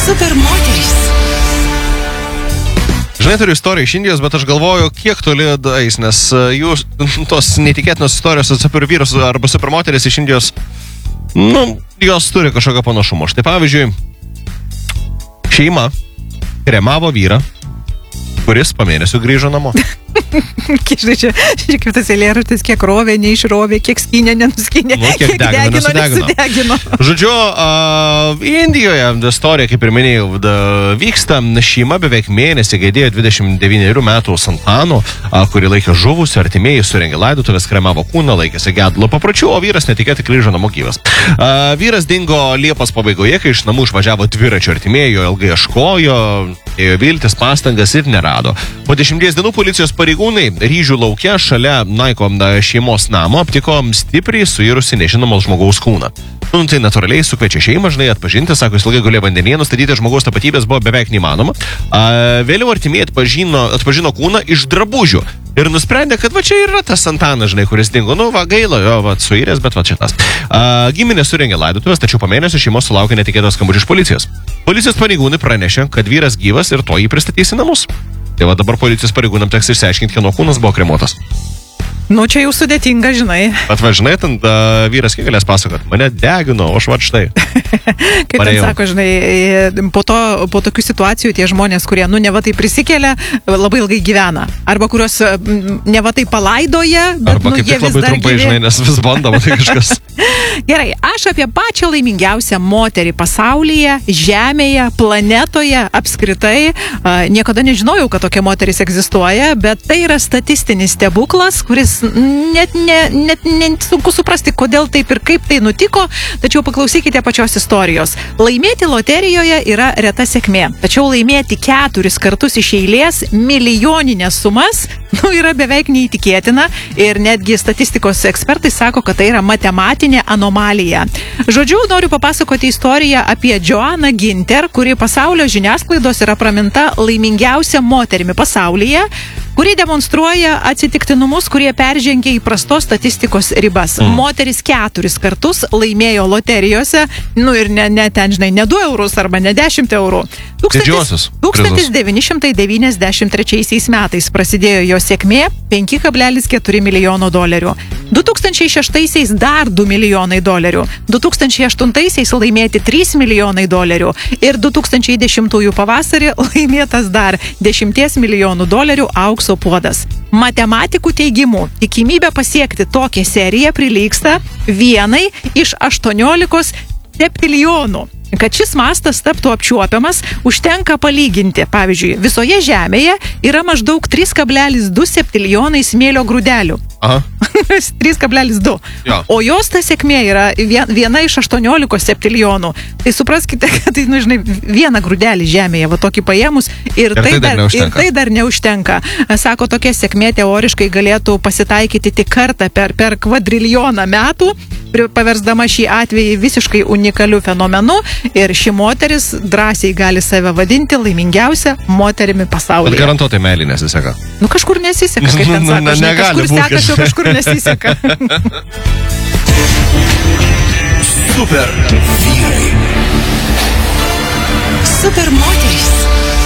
Super moterys. Žinai, turiu istoriją iš Indijos, bet aš galvoju, kiek toli dais, nes jūs tos netikėtinos istorijos su super vyrus arba super moteris iš Indijos, jos turi kažkokio panašumo. Štai pavyzdžiui, šeima kremavo vyrą, kuris po mėnesių grįžo namo. Žinai, kaip tas eilėraštis, kiek rovė, neišrovė, kiek skynė, nenuskynė, kiek degino, nesudegino. Žodžiu, Indijoje istorija, kaip ir minėjau, vyksta. Šeima beveik mėnesį gedėjo 29 metų Santano, kuri laikė žuvusi, artimieji surengė laidotuvės, kremavo kūną, laikėsi gedulo papročių, o vyras netikėtai grįžo namo gyvas. Vyras dingo Liepos pabaigoje, kai iš namų išvažiavo dviračio, artimieji jo ilgai ieškojo, ėjo viltis, pastangas ir nerado. Po 10 dienų policijos pareigūnai Ryžių lauke šalia Naiko šeimos namo aptiko stipriai suirusi nežinomo žmogaus kūną. Tai natūraliai sukviečia šeimą, žinai, atpažinti, sako, jis ilgai gulėjo vandenyje, nustatyti žmogaus tapatybės buvo beveik neįmanoma. Vėliau artimieji atpažino kūną iš drabužių ir nusprendė, kad va čia yra tas Santanas, žinai, kuris dingo. Gaila, jo, suiręs, bet va čia tas. Giminė surengė laidotuvės, tačiau po mėnesio šeimos sulaukė netikėtos skambučio iš policijos. Policijos pareigūnai pranešė, kad vyras gyvas ir to jį pristatys į namus. Tai va dabar policijos pareigūnam teks išsiaiškinti, kieno kūnas buvo kremuotas. Čia jau sudėtinga, žinai. Bet va, žinai, ten vyras kiek galės pasakot, mane degino, o aš va štai. Kaip ten sako, žinai, po tokių situacijų tie žmonės, kurie, neva tai prisikelia, labai ilgai gyvena. Arba kurios neva tai palaidoja, bet arba kaip tik labai trumpai, žinai, nes vis bandoma tai kažkas. Gerai, aš apie pačią laimingiausią moterį pasaulyje, žemėje, planetoje, apskritai, niekada nežinojau, kad tokia moteris egzistuoja, bet tai yra statistinis stebuklas, kuris net sunku suprasti, kodėl taip ir kaip tai nutiko, tačiau paklausykite pačios istorijos. Laimėti loterijoje yra reta sėkmė, tačiau laimėti 4 kartus iš eilės milijoninės sumas, yra beveik neįtikėtina ir netgi statistikos ekspertai sako, kad tai yra matematinė anomalija. Žodžiu, noriu papasakoti istoriją apie Joanną Ginter, kuri pasaulio žiniasklaidos yra praminta laimingiausia moterimi pasaulyje, kuri demonstruoja atsitiktinumus, kurie peržengia įprastos statistikos ribas. Moteris 4 kartus laimėjo loterijose, ir ne ten, žinai, ne 2 eurus arba ne 10 eurų. 1993 metais prasidėjo jo sėkmė $5,4 milijono. 2006 dar $2 milijonai. 2008 laimėti $3 milijonai ir 2010 pavasarį laimėtas dar $10 milijonų aukso puodas. Matematikų teigimu, tikimybė pasiekti tokią seriją prilygsta 1 iš 18 septilijonų. Kad šis mastas taptų apčiuopiamas, užtenka palyginti. Pavyzdžiui, visoje Žemėje yra maždaug 3,2 septilijonai smėlio grūdelių. 3,2. Ja. O jos ta sėkmė yra 1 iš 18 septilijonų. Tai supraskite, kad tai, žinai, vieną grūdelį Žemėje, va tokį paėmus, ir tai dar neužtenka. Sako, tokia sėkmė teoriškai galėtų pasitaikyti tik kartą per kvadrilijoną metų, paversdama šį atvejį visiškai unikaliu fenomenu, ir ši moteris drąsiai gali save vadinti laimingiausia moterimi pasaulyje. Bet garantuotai meilė nesiseka. Kažkur nesiseka, kaip ten sako. Kažkur sekasi, o kažkur nesiseka. Super vyrai. Super moterys.